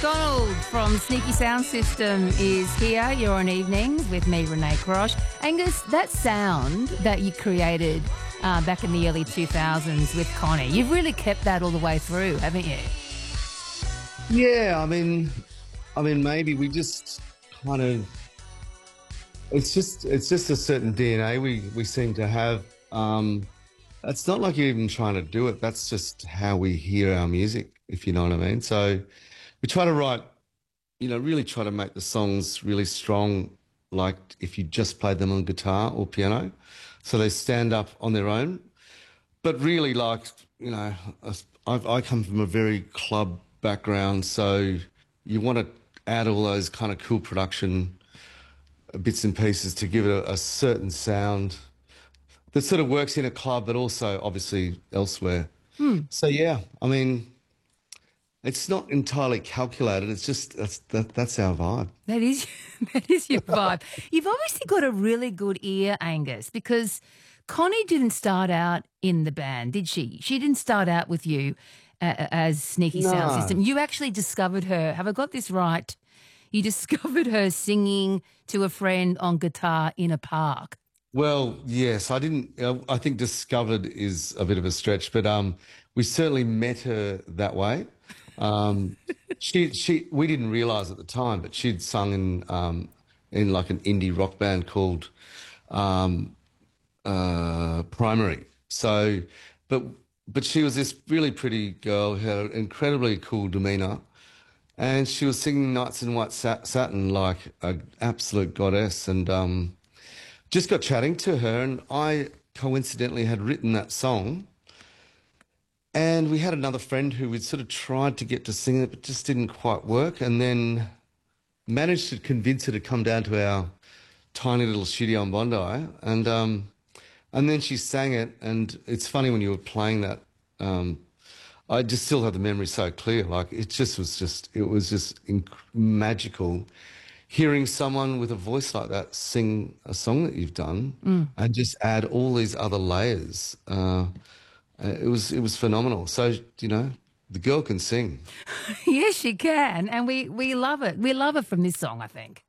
McDonald from Sneaky Sound System is here. You're on Evenings with me, Renee Crosh. Angus, that sound that you created back in the early 2000s with Connie, you've really kept that all the way through, haven't you? Yeah, I mean, maybe we just kind of. It's just a certain DNA we seem to have. It's not like you're even trying to do it. That's just how we hear our music, if you know what I mean. So we try to write, really try to make the songs really strong, like if you just played them on guitar or piano, so they stand up on their own. But really, I come from a very club background, so you want to add all those kind of cool production bits and pieces to give it a certain sound that sort of works in a club, but also obviously elsewhere. So yeah, I mean, it's not entirely calculated. It's just that's our vibe. That is your vibe. You've obviously got a really good ear, Angus, because Connie didn't start out in the band, did she? She didn't start out with you as Sneaky Sound No. System. You actually discovered her. Have I got this right? You discovered her singing to a friend on guitar in a park. Well, yes, I didn't. I think discovered is a bit of a stretch, but we certainly met her that way. We didn't realise at the time, but she'd sung in like an indie rock band called Primary. So, but she was this really pretty girl, had an incredibly cool demeanour, and she was singing Nights in White Satin like an absolute goddess, and just got chatting to her, and I coincidentally had written that song, and we had another friend who we'd sort of tried to get to sing it, but just didn't quite work, and then managed to convince her to come down to our tiny little studio on Bondi, and then she sang it, and it's funny when you were playing that, I just still have the memory so clear. Like it was just magical hearing someone with a voice like that sing a song that you've done and just add all these other layers. It was phenomenal. So, the girl can sing. Yes, she can, and we love it. We love it from this song, I think.